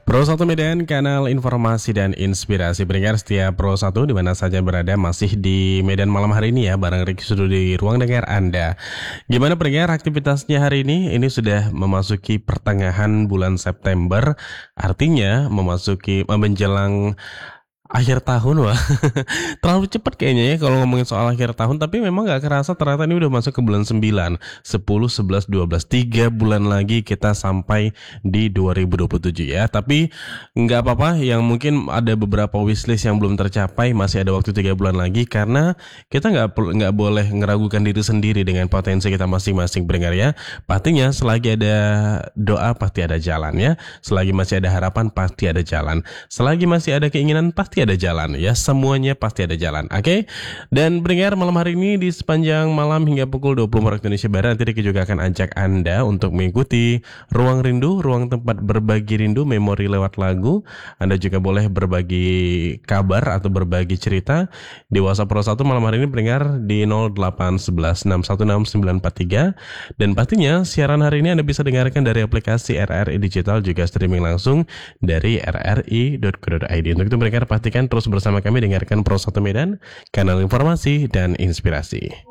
Pro 1 Medan, kanal informasi dan inspirasi. Pendengar setia Pro 1 di mana saja berada, masih di Medan malam hari ini ya, bareng Ricky Sudu di ruang dengar Anda. Gimana pendengar aktivitasnya hari ini? Ini sudah memasuki pertengahan bulan September, artinya menjelang akhir tahun. Wah. Terlalu cepat kayaknya ya kalau ngomongin soal akhir tahun, tapi memang gak kerasa ternyata ini udah masuk ke bulan 9, 10, 11, 12, 3 bulan lagi kita sampai di 2027 ya. Tapi nggak apa-apa, yang mungkin ada beberapa wishlist yang belum tercapai, masih ada waktu 3 bulan lagi, karena kita nggak boleh ngeragukan diri sendiri dengan potensi kita masing-masing pendengar ya. Pastinya selagi ada doa pasti ada jalan ya. Selagi masih ada harapan pasti ada jalan. Selagi masih ada keinginan pasti ada jalan ya, semuanya pasti ada jalan. Oke. Dan pendengar, malam hari ini di sepanjang malam hingga pukul 20 waktu Indonesia Barat, nanti Ricky juga akan ajak Anda untuk mengikuti Ruang Rindu, ruang tempat berbagi rindu, memori lewat lagu. Anda juga boleh berbagi kabar atau berbagi cerita di WhatsApp Pro 1 malam hari ini pendengar di 0811616943. Dan pastinya siaran hari ini Anda bisa dengarkan dari aplikasi RRI Digital, juga streaming langsung dari rri.co.id. Untuk itu pendengar, pastikan terus bersama kami dengarkan Pro 1 Medan, kanal informasi dan inspirasi.